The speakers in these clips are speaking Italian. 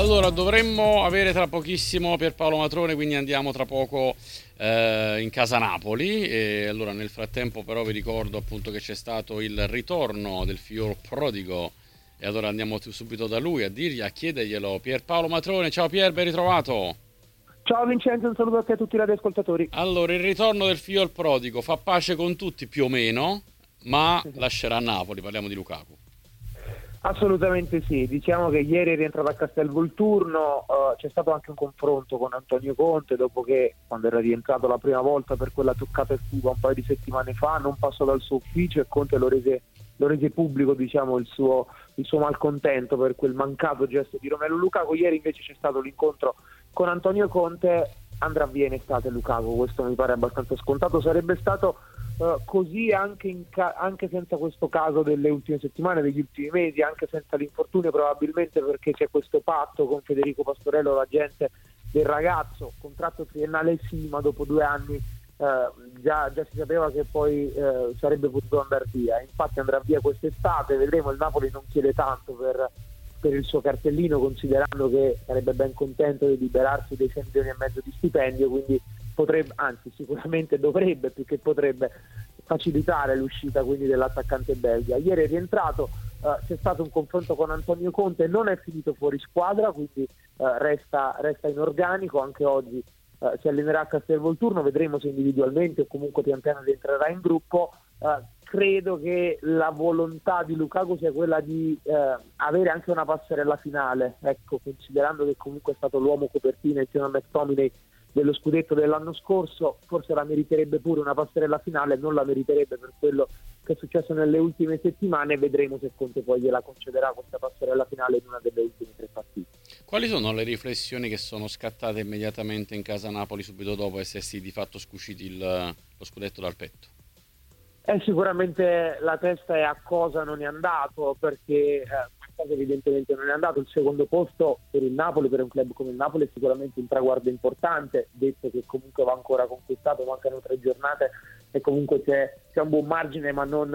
Allora, dovremmo avere tra pochissimo Pierpaolo Matrone, quindi andiamo tra poco in casa Napoli. E allora, nel frattempo, però, vi ricordo appunto che c'è stato il ritorno del figlio prodigo. E allora andiamo subito da lui a dirgli, a chiederglielo. Pierpaolo Matrone, ciao Pier, ben ritrovato. Ciao Vincenzo, un saluto a te e a tutti i radioascoltatori. Allora, il ritorno del figlio prodigo fa pace con tutti più o meno, ma lascerà Napoli. Parliamo di Lukaku. Assolutamente sì, diciamo che ieri è rientrato a Castelvolturno, c'è stato anche un confronto con Antonio Conte dopo che, quando era rientrato la prima volta per quella toccata e fuga un paio di settimane fa, non passò dal suo ufficio e Conte lo rese pubblico, diciamo, il suo malcontento per quel mancato gesto di Romelu Lukaku. Ieri invece c'è stato l'incontro con Antonio Conte. Andrà via in estate Lukaku, questo mi pare abbastanza scontato, sarebbe stato così anche senza questo caso delle ultime settimane, degli ultimi mesi, anche senza l'infortunio, probabilmente perché c'è questo patto con Federico Pastorello, l'agente del ragazzo, contratto triennale sì, ma dopo 2 anni già si sapeva che poi sarebbe potuto andare via. Infatti andrà via quest'estate, vedremo. Il Napoli non chiede tanto per il suo cartellino, considerando che sarebbe ben contento di liberarsi dei 6 milioni e mezzo di stipendio, quindi potrebbe, anzi sicuramente dovrebbe, più che potrebbe, facilitare l'uscita quindi dell'attaccante belga. Ieri è rientrato, c'è stato un confronto con Antonio Conte, non è finito fuori squadra, quindi resta in organico. Anche oggi si allenerà a Castelvolturno, vedremo se individualmente o comunque pian piano rientrerà in gruppo. Credo che la volontà di Lukaku sia quella di avere anche una passerella finale, ecco, considerando che comunque è stato l'uomo copertina insieme a McTominay dello scudetto dell'anno scorso. Forse la meriterebbe pure una passerella finale, non la meriterebbe per quello che è successo nelle ultime settimane. Vedremo se Conte poi gliela concederà questa passerella finale in una delle ultime 3 partite. Quali sono le riflessioni che sono scattate immediatamente in casa Napoli subito dopo essersi di fatto scuciti lo scudetto dal petto? Sicuramente la testa è a cosa non è andato, perché qualcosa evidentemente non è andato. Il secondo posto per il Napoli, per un club come il Napoli, è sicuramente un traguardo importante, detto che comunque va ancora conquistato, mancano 3 giornate e comunque c'è un buon margine, ma non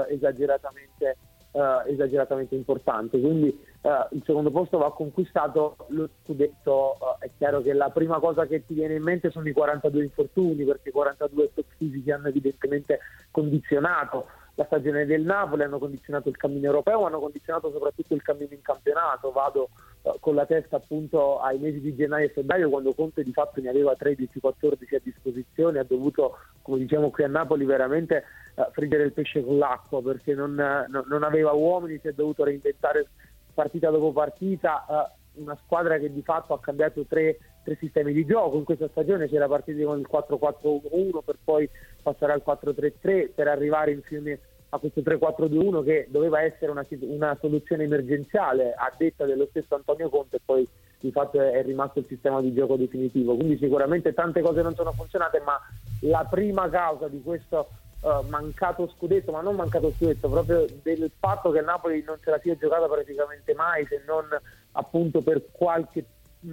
esageratamente importante. Quindi il secondo posto va conquistato. Lo scudetto, è chiaro che la prima cosa che ti viene in mente sono i 42 infortuni, perché 42 top fisici hanno evidentemente condizionato la stagione del Napoli, hanno condizionato il cammino europeo, hanno condizionato soprattutto il cammino in campionato. Vado con la testa appunto ai mesi di gennaio e febbraio, quando Conte di fatto ne aveva 13-14 a disposizione, ha dovuto, come diciamo qui a Napoli, veramente friggere il pesce con l'acqua, perché non aveva uomini, si è dovuto reinventare partita dopo partita. Una squadra che di fatto ha cambiato tre sistemi di gioco in questa stagione. C'era partita con il 4-4-1 per poi passare al 4-3-3 per arrivare infine a questo 3-4-2-1 che doveva essere una soluzione emergenziale a detta dello stesso Antonio Conte, e poi di fatto è rimasto il sistema di gioco definitivo. Quindi sicuramente tante cose non sono funzionate, ma la prima causa di questo mancato scudetto, ma non mancato scudetto, proprio del fatto che il Napoli non se la sia giocata praticamente mai, se non appunto per qualche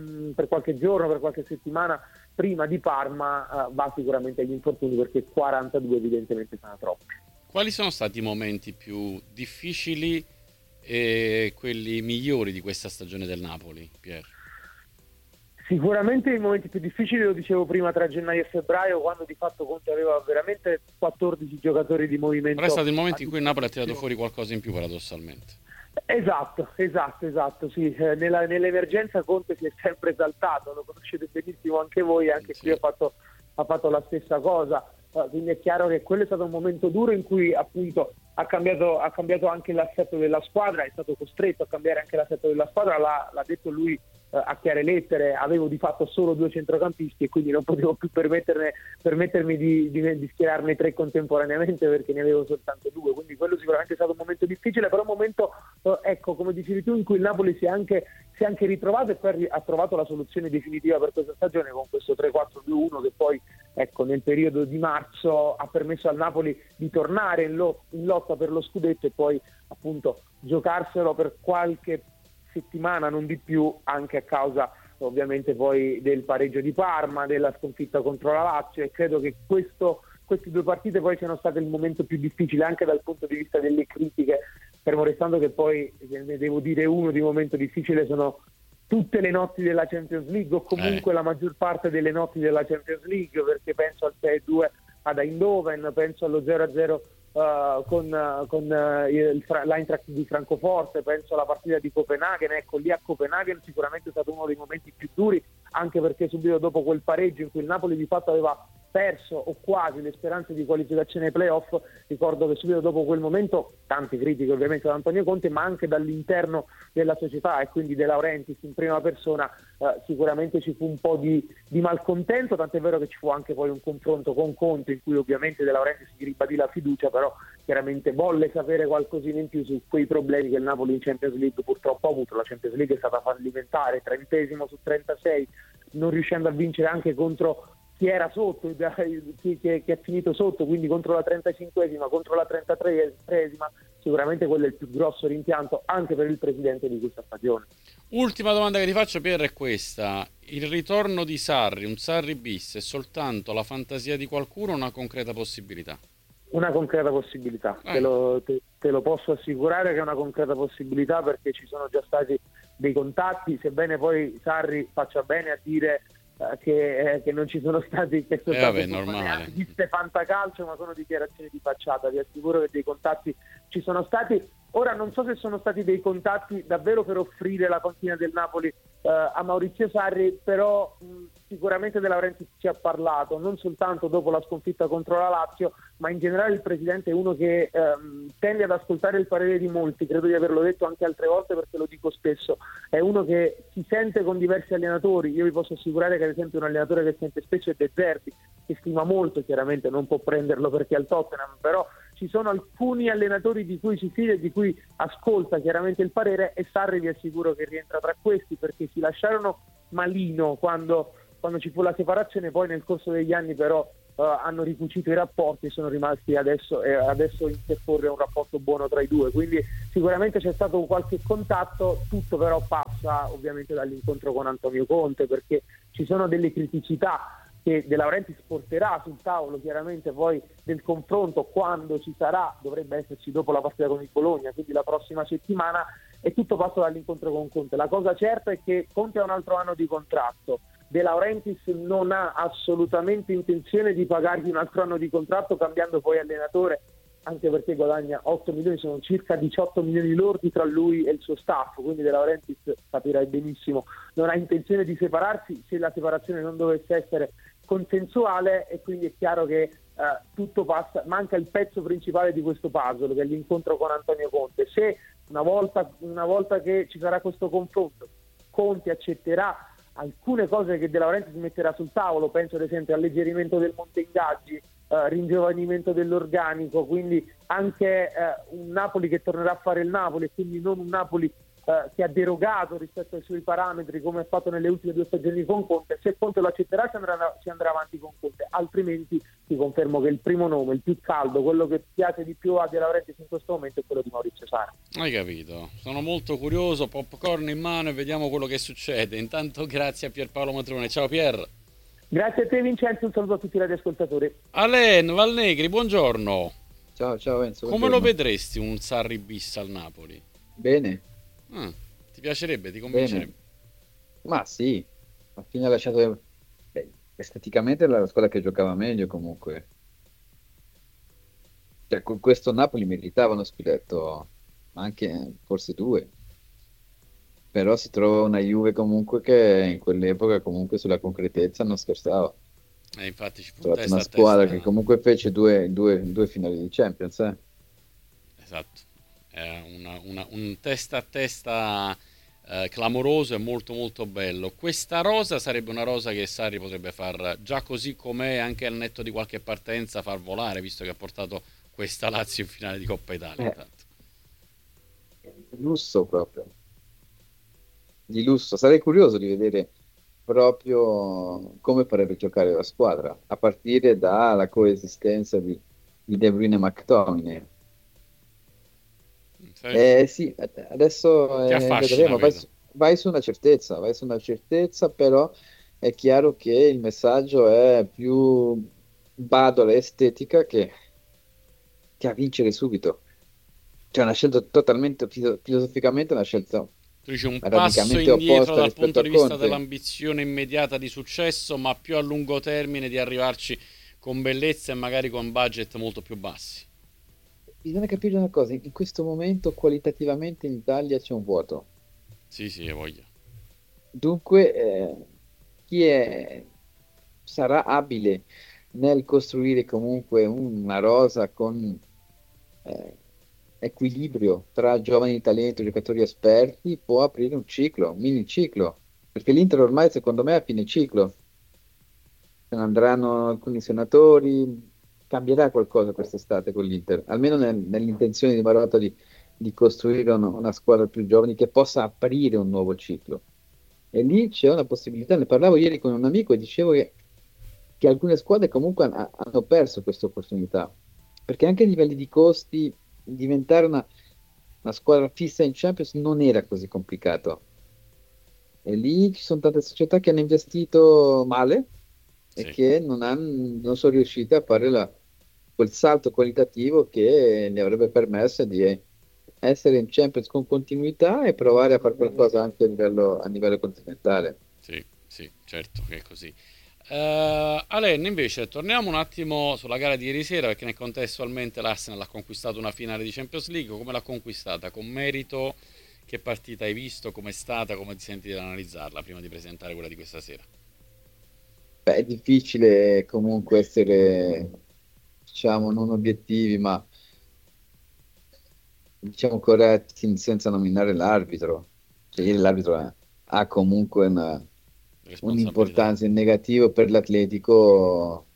giorno, per qualche settimana prima di Parma, va sicuramente agli infortuni, perché 42 evidentemente sono troppi. Quali sono stati i momenti più difficili e quelli migliori di questa stagione del Napoli, Pier? Sicuramente i momenti più difficili, lo dicevo prima, tra gennaio e febbraio, quando di fatto Conte aveva veramente 14 giocatori di movimento. Però è stato il momento in cui il Napoli ha tirato fuori qualcosa in più, paradossalmente. Esatto, sì. Nell'emergenza Conte si è sempre esaltato, lo conoscete benissimo anche voi, anche Sì. qui ha fatto la stessa cosa. Quindi è chiaro che quello è stato un momento duro in cui appunto ha cambiato anche l'assetto della squadra, è stato costretto a cambiare anche l'assetto della squadra. L'ha detto lui a chiare lettere: avevo di fatto solo 2 centrocampisti e quindi non potevo più permettermi di schierarne 3 contemporaneamente, perché ne avevo soltanto 2. Quindi quello sicuramente è stato un momento difficile, però un momento, ecco, come dicevi tu, in cui il Napoli si è anche ritrovato e poi ha trovato la soluzione definitiva per questa stagione con questo 3-4-2-1 che poi, ecco, nel periodo di marzo ha permesso al Napoli di tornare in lotta per lo scudetto e poi appunto giocarselo per qualche settimana, non di più, anche a causa ovviamente poi del pareggio di Parma, della sconfitta contro la Lazio. E credo che queste 2 partite poi siano state il momento più difficile anche dal punto di vista delle critiche, fermo restando che poi, ne devo dire uno di momento difficile, sono tutte le notti della Champions League, o comunque la maggior parte delle notti della Champions League, perché penso al 6-2 ad Eindhoven, penso allo 0-0 con l'Eintracht di Francoforte, penso alla partita di Copenaghen. Ecco, lì a Copenaghen sicuramente è stato uno dei momenti più duri, anche perché subito dopo quel pareggio in cui il Napoli di fatto aveva perso o quasi le speranze di qualificazione ai playoff, ricordo che subito dopo quel momento tante critiche ovviamente da Antonio Conte, ma anche dall'interno della società e quindi De Laurentiis in prima persona, sicuramente ci fu un po' di malcontento, tant'è vero che ci fu anche poi un confronto con Conte in cui ovviamente De Laurentiis gli ribadì la fiducia, però chiaramente volle sapere qualcosina in più su quei problemi che il Napoli in Champions League purtroppo ha avuto. La Champions League è stata fallimentare, 30° su 36, non riuscendo a vincere anche contro chi era sotto, chi è finito sotto, quindi contro la 35esima, contro la 33esima, sicuramente quello è il più grosso rimpianto anche per il presidente di questa stagione. Ultima domanda che ti faccio, Pier, è questa: il ritorno di Sarri, un Sarri bis, è soltanto la fantasia di qualcuno o una concreta possibilità? Una concreta possibilità, te lo posso assicurare che è una concreta possibilità, perché ci sono già stati dei contatti, sebbene poi Sarri faccia bene a dire che non ci sono stati, che sono vabbè, normale. viste fantacalcio, ma sono dichiarazioni di facciata. Vi assicuro che dei contatti ci sono stati. Ora non so se sono stati dei contatti davvero per offrire la panchina del Napoli a Maurizio Sarri, però sicuramente De Laurentiis ci ha parlato, non soltanto dopo la sconfitta contro la Lazio, ma in generale il presidente è uno che tende ad ascoltare il parere di molti, credo di averlo detto anche altre volte perché lo dico spesso, è uno che si sente con diversi allenatori. Io vi posso assicurare che ad esempio un allenatore che sente spesso è De Zerbi, che stima molto, chiaramente non può prenderlo perché è al Tottenham, però ci sono alcuni allenatori di cui si fida e di cui ascolta chiaramente il parere, e Sarri vi assicuro che rientra tra questi, perché si lasciarono malino quando ci fu la separazione, poi nel corso degli anni però hanno ricucito i rapporti e sono rimasti adesso intercorre un rapporto buono tra i due, quindi sicuramente c'è stato qualche contatto, tutto però passa ovviamente dall'incontro con Antonio Conte, perché ci sono delle criticità che De Laurentiis porterà sul tavolo chiaramente poi del confronto quando ci sarà, dovrebbe esserci dopo la partita con il Bologna, quindi la prossima settimana, e tutto passa dall'incontro con Conte. La cosa certa è che Conte ha un altro anno di contratto, De Laurentiis non ha assolutamente intenzione di pagargli un altro anno di contratto cambiando poi allenatore, anche perché guadagna 8 milioni, sono circa 18 milioni lordi tra lui e il suo staff, quindi De Laurentiis, capirai benissimo, non ha intenzione di separarsi se la separazione non dovesse essere consensuale, e quindi è chiaro che tutto passa, manca il pezzo principale di questo puzzle che è l'incontro con Antonio Conte. Se una volta che ci sarà questo confronto Conte accetterà alcune cose che De Laurentiis metterà sul tavolo, penso ad esempio alleggerimento del monte ingaggi, ringiovanimento dell'organico, quindi anche un Napoli che tornerà a fare il Napoli, e quindi non un Napoli che ha derogato rispetto ai suoi parametri come ha fatto nelle ultime 2 stagioni con Conte. Se Conte lo accetterà si andrà avanti con Conte, altrimenti ti confermo che il primo nome, il più caldo, quello che piace di più a De Laurentiis in questo momento è quello di Maurizio Sarri. Hai capito? Sono molto curioso, popcorn in mano, e vediamo quello che succede. Intanto grazie a Pierpaolo Matrone. Ciao Pier. Grazie a te Vincenzo, un saluto a tutti i radioascoltatori. Alain Valnegri, buongiorno. Ciao Enzo. Come lo vedresti un Sarri bis al Napoli? Bene. Ti piacerebbe? Ti convincerebbe? Bene. Ma sì, alla fine ha lasciato esteticamente era la squadra che giocava meglio comunque. Cioè, con questo Napoli meritava uno scudetto, ma anche forse 2. Però si trova una Juve comunque che in quell'epoca comunque sulla concretezza non scherzava. Infatti ci fu Trovate testa una a squadra testa. che comunque fece due finali di Champions. Esatto, è un testa a testa clamoroso e molto molto bello. Questa rosa sarebbe una rosa che Sarri potrebbe far già così com'è, anche al netto di qualche partenza, far volare, visto che ha portato questa Lazio in finale di Coppa Italia. Intanto. Lusso proprio. Di lusso. Sarei curioso di vedere proprio come farebbe giocare la squadra, a partire dalla coesistenza di De Bruyne e McTominay. Sì, adesso Ti affascina, vedremo. Vai su una certezza, però è chiaro che il messaggio è più bado all'estetica che a vincere subito. Cioè una scelta totalmente, filosoficamente una scelta Tu dici un passo radicalmente indietro opposta dal rispetto punto a di vista Conte. dell'ambizione immediata di successo, ma più a lungo termine di arrivarci con bellezza e magari con budget molto più bassi. Bisogna capire una cosa, in questo momento qualitativamente in Italia c'è un vuoto. Sì, sì, hai voglia. Dunque, chi sarà abile nel costruire comunque una rosa con eh, equilibrio tra giovani talenti e giocatori esperti può aprire un ciclo, un mini ciclo, perché l'Inter ormai secondo me è a fine ciclo. Se ne andranno alcuni senatori, cambierà qualcosa quest'estate con l'Inter, almeno nell'intenzione di Marotta di costruire una squadra più giovane che possa aprire un nuovo ciclo. E lì c'è una possibilità, ne parlavo ieri con un amico e dicevo che alcune squadre comunque hanno perso questa opportunità, perché anche a livelli di costi diventare una squadra fissa in Champions non era così complicato. E lì ci sono tante società che hanno investito male e Sì. che non sono riuscite a fare quel salto qualitativo che ne avrebbe permesso di essere in Champions con continuità e provare a fare qualcosa anche a livello continentale. Sì, sì, certo che è così. Alen, invece, torniamo un attimo sulla gara di ieri sera, perché contestualmente l'Arsenal ha conquistato una finale di Champions League. Come l'ha conquistata? Con merito? Che partita hai visto? Com'è stata? Come ti senti di analizzarla prima di presentare quella di questa sera? Beh, è difficile comunque essere, diciamo, non obiettivi, ma diciamo corretti senza nominare l'arbitro. Cioè, ieri l'arbitro ha comunque Responsabilità. un'importanza in negativo per l'Atletico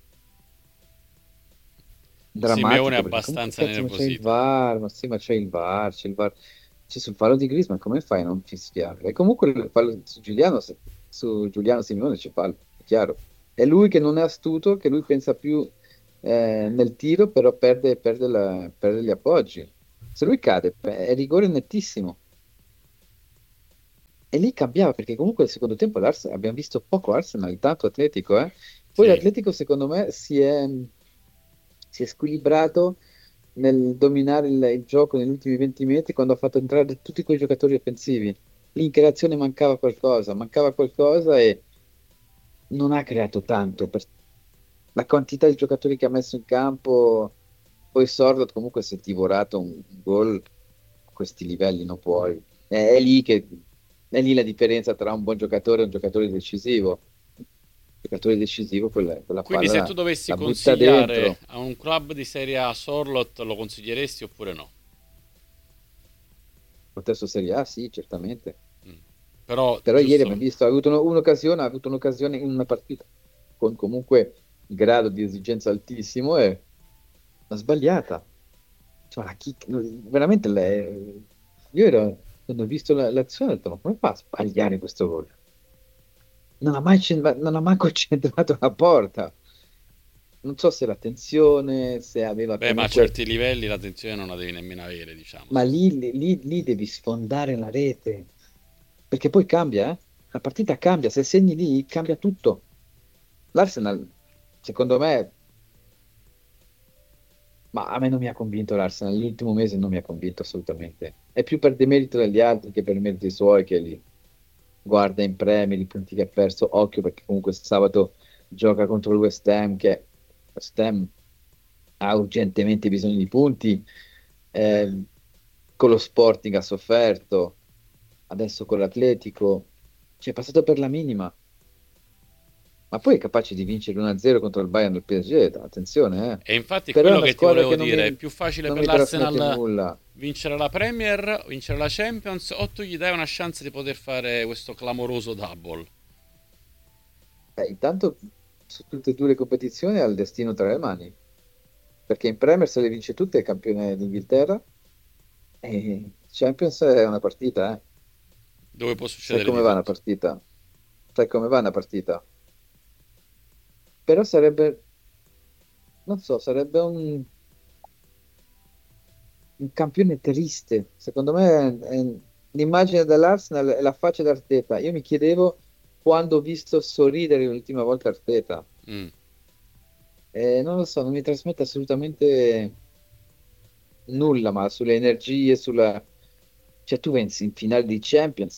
Simeone è drammatico, perché comunque abbastanza cazzo, ma c'è il nervosito. VAR, ma sì, ma c'è il VAR, c'è il VAR. C'è sul fallo di Griezmann, come fai a non fischiare? E comunque il fallo su Giuliano, su Giuliano Simeone c'è fallo, è chiaro. È lui che non è astuto, che lui pensa più nel tiro, però perde gli appoggi. Se lui cade, è rigore nettissimo. E lì cambiava, perché comunque nel secondo tempo abbiamo visto poco Arsenal, tanto Atletico, eh. Poi Sì, l'Atletico secondo me si è squilibrato nel dominare il gioco negli ultimi 20 metri quando ha fatto entrare tutti quei giocatori offensivi. Lì in creazione mancava qualcosa e non ha creato tanto. La quantità di giocatori che ha messo in campo, poi Sorloth comunque si è divorato un gol a questi livelli, non puoi. È lì la differenza tra un buon giocatore e un giocatore decisivo. Il giocatore decisivo, quella quindi palla se tu dovessi la butta consigliare dentro. a un club di Serie A Sorlot, lo consiglieresti oppure no? Contesto Serie A, sì, certamente. Mm. Però, Però ieri abbiamo giusto, visto, ha avuto un'occasione in una partita con comunque grado di esigenza altissimo e l'ha sbagliata. Cioè, veramente quando ho visto l'azione ho detto, ma come fa a sbagliare questo gol? Non ha manco centrato la porta. Non so se la tensione, se aveva beh, ma a comunque. certi livelli la tensione non la devi nemmeno avere, diciamo, Ma su. lì devi sfondare la rete, perché poi cambia, eh? La partita cambia, se segni lì cambia tutto. L'Arsenal, secondo me, ma a me non mi ha convinto l'Arsenal, l'ultimo mese non mi ha convinto assolutamente. È più per demerito degli altri che per meriti suoi che li guarda in Premier, i punti che ha perso, occhio perché comunque sabato gioca contro il West Ham, che West Ham ha urgentemente bisogno di punti, eh, con lo Sporting ha sofferto, adesso con l'Atletico, ci è passato per la minima, ma poi è capace di vincere 1-0 contro il Bayern del PSG, attenzione, eh. E infatti Però è quello una che ti squadra volevo che non dire, è mi, più facile non per mi trasmette l'Arsenal nulla. vincere la Premier, vincere la Champions, o tu gli dai una chance di poter fare questo clamoroso double? Intanto su tutte e due le competizioni ha il destino tra le mani, perché in Premier se le vince tutte è campione d'Inghilterra e Champions è una partita, eh. Dove può Sai succedere come di va una tutto. partita? Sai come va una partita? Però sarebbe, non so, sarebbe un campione triste. Secondo me l'immagine dell'Arsenal è la faccia d'Arteta. Io mi chiedevo quando ho visto sorridere l'ultima volta Arteta. Mm. Non lo so, non mi trasmette assolutamente nulla, ma sulle energie, cioè tu vai in finale di Champions,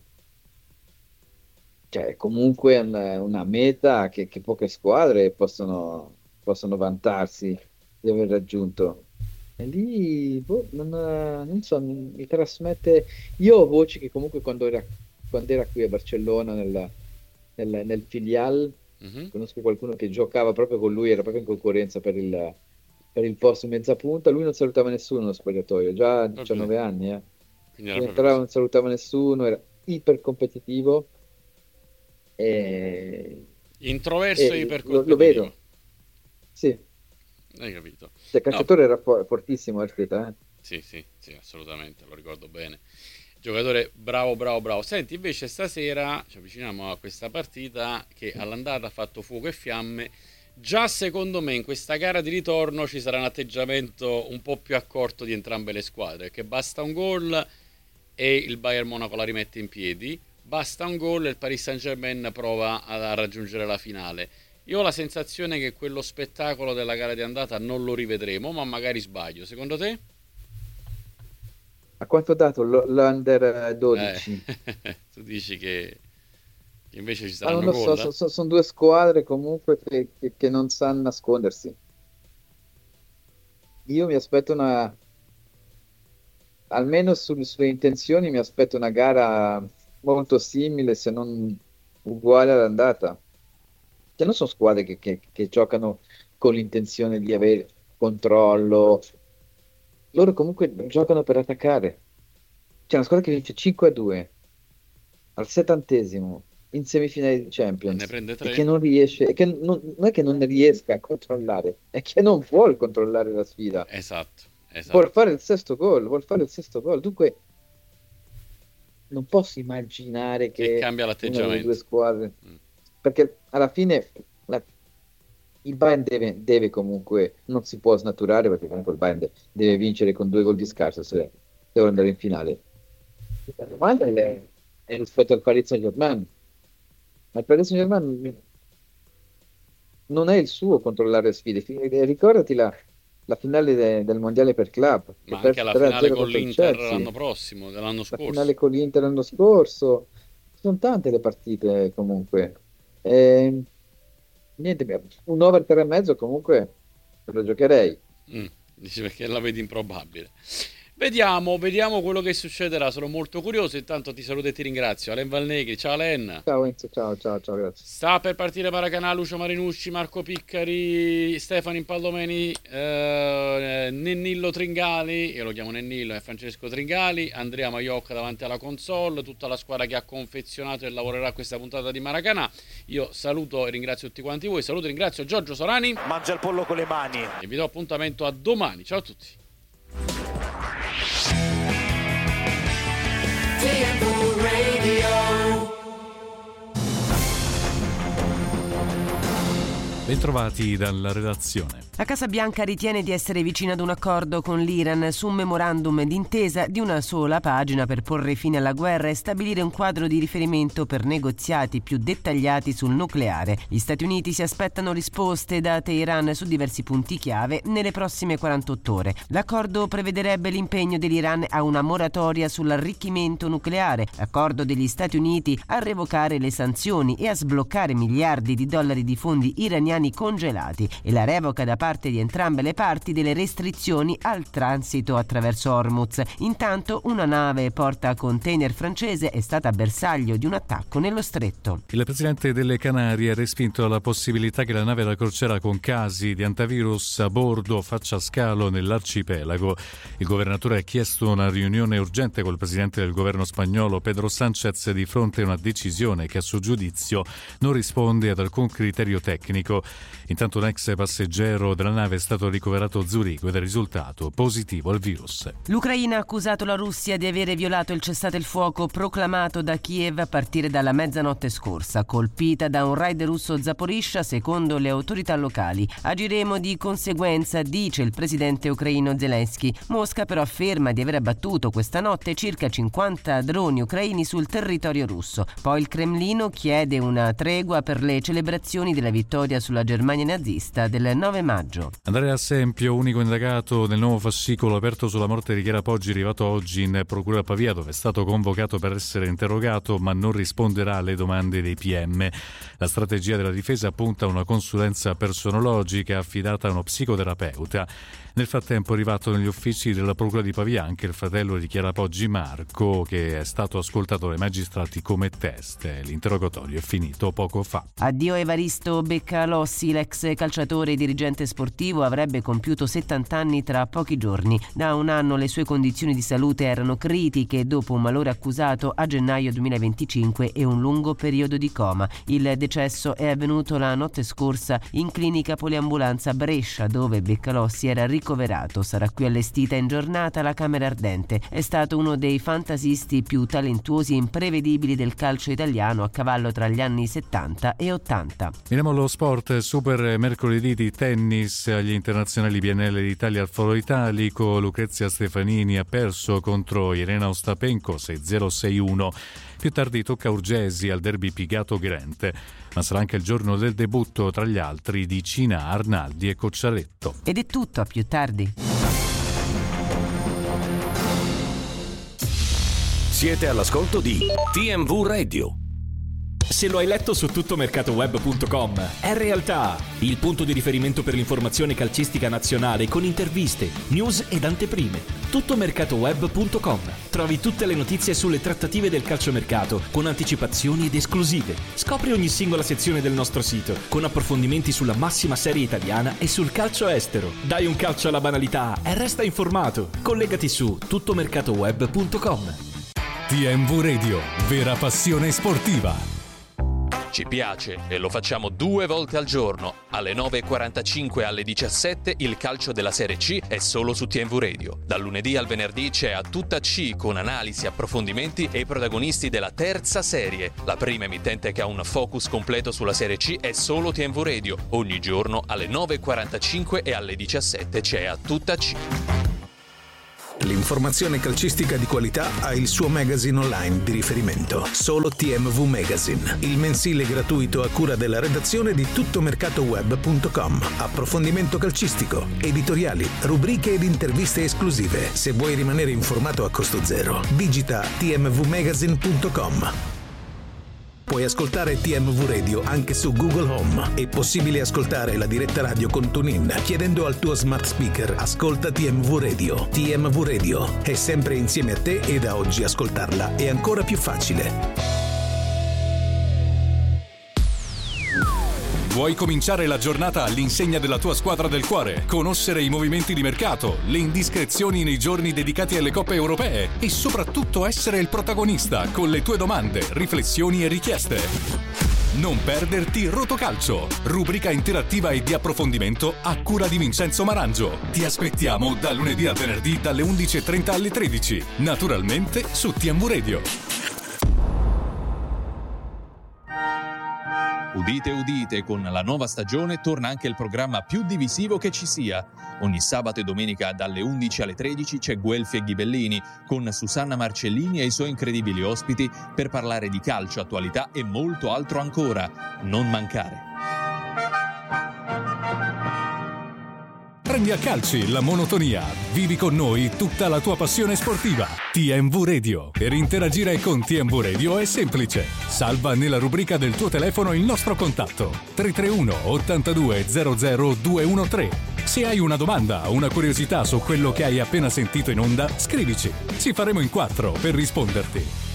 cioè è comunque una meta che poche squadre possono vantarsi di aver raggiunto. E lì, boh, non so, mi trasmette. Io ho voci che comunque quando era qui a Barcellona nel filial, Mhm. conosco qualcuno che giocava proprio con lui, era proprio in concorrenza per il posto in mezza punta. Lui non salutava nessuno nello spogliatoio, già a Proprio 19 anni, eh. quindi era proprio Rientrava, così. non salutava nessuno, era iper competitivo e, Introverso e e lo ipercompetitivo. vedo, sì. Hai capito? Cioè, No, calciatore era fortissimo Arteta, eh. sì, sì, sì, assolutamente, lo ricordo bene. Giocatore bravo, bravo, bravo. Senti, invece stasera ci avviciniamo a questa partita che all'andata ha fatto fuoco e fiamme. Già secondo me in questa gara di ritorno ci sarà un atteggiamento un po' più accorto di entrambe le squadre, che basta un gol e il Bayern Monaco la rimette in piedi, basta un gol e il Paris Saint-Germain prova a raggiungere la finale. Io ho la sensazione che quello spettacolo della gara di andata non lo rivedremo, ma magari sbaglio. Secondo te? A quanto ha dato l'Under Eh, 12? tu dici che invece ci Ma non saranno lo so, gol? sono due squadre comunque che non sanno nascondersi. Io mi aspetto almeno sulle intenzioni, mi aspetto una gara molto simile, se non uguale all'andata. Cioè, non sono squadre che giocano con l'intenzione di avere controllo. Loro comunque giocano per attaccare. C'è una squadra che vince 5-2 al 70° in semifinale di E ne Champions prende e tre? che non riesce, e che non è che non riesca a controllare, è che non vuole controllare la sfida. Esatto, Vuol esatto. fare il sesto gol, vuol fare il sesto gol. Dunque non posso immaginare Che che cambia una delle due l'atteggiamento. squadre, Mm. perché alla fine il Bayern deve comunque, non si può snaturare perché comunque il Bayern deve vincere con 2 gol di scarsa se deve andare in finale. La domanda è rispetto al Paris Saint-Germain, ma il Paris Saint-Germain non è il suo controllare le sfide. Ricordati la finale del Mondiale per club, che Ma anche perse la finale 3-0 con contro il l'Inter Chelsea, l'anno prossimo, dell'anno la finale scorso. con l'Inter l'anno scorso. Sono tante le partite comunque. E, niente, un over 3,5 comunque lo giocherei. Dici perché la vedi improbabile. Vediamo, vediamo quello che succederà. Sono molto curioso. Intanto ti saluto e ti ringrazio. Alen Valnegri, ciao Alen. Ciao Enzo, ciao, ciao, ciao, grazie. Sta per partire Maracanà, Lucio Marinucci, Marco Piccari, Stefano Impallomeni, Nennillo Tringali, io lo chiamo Nennillo, è Francesco Tringali, Andrea Maiocca davanti alla console, tutta la squadra che ha confezionato e lavorerà a questa puntata di Maracanà. Io saluto e ringrazio tutti quanti voi, saluto e ringrazio Giorgio Sorani Mangia il pollo con le mani. e vi do appuntamento a domani. Ciao a tutti. Bentrovati dalla redazione. La Casa Bianca ritiene di essere vicina ad un accordo con l'Iran su un memorandum d'intesa di una sola pagina per porre fine alla guerra e stabilire un quadro di riferimento per negoziati più dettagliati sul nucleare. Gli Stati Uniti si aspettano risposte da Teheran su diversi punti chiave nelle prossime 48 ore. L'accordo prevederebbe l'impegno dell'Iran a una moratoria sull'arricchimento nucleare, l'accordo degli Stati Uniti a revocare le sanzioni e a sbloccare miliardi di dollari di fondi iraniani congelati e la revoca da parte di entrambe le parti delle restrizioni al transito attraverso Hormuz. Intanto una nave porta container francese è stata bersaglio di un attacco nello stretto. Il presidente delle Canarie ha respinto la possibilità che la nave da crociera con casi di antivirus a bordo faccia scalo nell'arcipelago. Il governatore ha chiesto una riunione urgente col presidente del governo spagnolo Pedro Sánchez di fronte a una decisione che a suo giudizio non risponde ad alcun criterio tecnico. Intanto un ex passeggero della nave è stato ricoverato a Zurigo ed è risultato positivo al virus. L'Ucraina ha accusato la Russia di avere violato il cessate il fuoco proclamato da Kiev a partire dalla mezzanotte scorsa, colpita da un raid russo Zaporizhzhia secondo le autorità locali. Agiremo di conseguenza, dice il presidente ucraino Zelensky. Mosca però afferma di aver abbattuto questa notte circa 50 droni ucraini sul territorio russo. Poi il Cremlino chiede una tregua per le celebrazioni della vittoria sulla Germania nazista del 9 maggio. maggio. Andrea Sempio, unico indagato nel nuovo fascicolo aperto sulla morte di Chiara Poggi, arrivato oggi in procura a Pavia, dove è stato convocato per essere interrogato, ma non risponderà alle domande dei PM. La strategia della difesa punta a una consulenza personologica affidata a uno psicoterapeuta. Nel frattempo è arrivato negli uffici della procura di Pavia anche il fratello di Chiara Poggi, Marco, che è stato ascoltato dai magistrati come test. L'interrogatorio è finito poco fa. Addio Evaristo Beccalossi, l'ex calciatore e dirigente sportivo, avrebbe compiuto 70 anni tra pochi giorni. Da un anno le sue condizioni di salute erano critiche dopo un malore accusato a gennaio 2025 e un lungo periodo di coma. Il decesso è avvenuto la notte scorsa in clinica poliambulanza Brescia, dove Beccalossi era ricoverato. Sarà qui allestita in giornata la Camera Ardente. È stato uno dei fantasisti più talentuosi e imprevedibili del calcio italiano, a cavallo tra gli anni 70 e 80. Veniamo allo sport. Super mercoledì di tennis agli internazionali BNL d'Italia al Foro Italico. Lucrezia Stefanini ha perso contro Irena Ostapenko 6-0-6-1. Più tardi tocca Urgesi al derby Pigato Grente, ma sarà anche il giorno del debutto tra gli altri di Cina, Arnaldi e Cocciaretto. Ed è tutto, a più tardi. Siete all'ascolto di TMV Radio. Se lo hai letto su tuttomercatoweb.com, è realtà, il punto di riferimento per l'informazione calcistica nazionale con interviste, news ed anteprime. Tuttomercatoweb.com. Trovi tutte le notizie sulle trattative del calciomercato con anticipazioni ed esclusive. Scopri ogni singola sezione del nostro sito con approfondimenti sulla massima serie italiana e sul calcio estero. Dai un calcio alla banalità e resta informato. Collegati su tuttomercatoweb.com. TMV Radio, vera passione sportiva. Ci piace e lo facciamo 2 volte al giorno. Alle 9.45 e alle 17 il calcio della Serie C è solo su TMV Radio. Dal lunedì al venerdì c'è A Tutta C con analisi, approfondimenti e i protagonisti della terza serie. La prima emittente che ha un focus completo sulla Serie C è solo TMV Radio. Ogni giorno alle 9.45 e alle 17 c'è A Tutta C. L'informazione calcistica di qualità ha il suo magazine online di riferimento, solo TMV Magazine, il mensile gratuito a cura della redazione di tuttomercatoweb.com. Approfondimento calcistico, editoriali, rubriche ed interviste esclusive. Se vuoi rimanere informato a costo zero, digita tmvmagazine.com. Puoi ascoltare TMV Radio anche su Google Home. È possibile ascoltare la diretta radio con TuneIn chiedendo al tuo smart speaker "Ascolta TMV Radio". TMV Radio è sempre insieme a te e da oggi ascoltarla è ancora più facile. Vuoi cominciare la giornata all'insegna della tua squadra del cuore? Conoscere i movimenti di mercato, le indiscrezioni nei giorni dedicati alle coppe europee e soprattutto essere il protagonista con le tue domande, riflessioni e richieste? Non perderti Rotocalcio, rubrica interattiva e di approfondimento a cura di Vincenzo Marangio. Ti aspettiamo da lunedì al venerdì dalle 11.30 alle 13, naturalmente su TMV Radio. Udite udite, con la nuova stagione torna anche il programma più divisivo che ci sia. Ogni sabato e domenica dalle 11 alle 13 c'è Guelfi e Ghibellini con Susanna Marcellini e i suoi incredibili ospiti per parlare di calcio, attualità e molto altro ancora. Non mancare. Prendi a calci la monotonia. Vivi con noi tutta la tua passione sportiva. TMV Radio. Per interagire con TMV Radio è semplice. Salva nella rubrica del tuo telefono il nostro contatto 331 82 00 213. Se hai una domanda o una curiosità su quello che hai appena sentito in onda, scrivici. Ci faremo in 4 per risponderti.